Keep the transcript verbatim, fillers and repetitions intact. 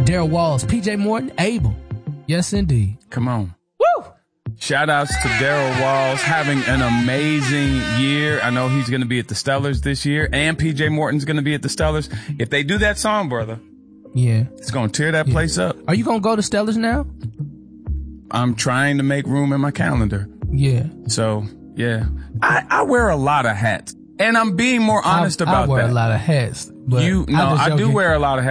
Daryl Walls, P J Morton, Abel. Yes, indeed. Come on. Woo! Shout outs to Daryl Walls having an amazing year. I know he's going to be at the Stellars this year, and P J Morton's going to be at the Stellars. If they do that song, brother, yeah, it's going to tear that yeah. place up. Are you going to go to Stellars now? I'm trying to make room in my calendar. Yeah. So, yeah. I, I wear a lot of hats, and I'm being more honest I, about that. I wear that. a lot of hats. But you, no, I, I do wear a lot of hats.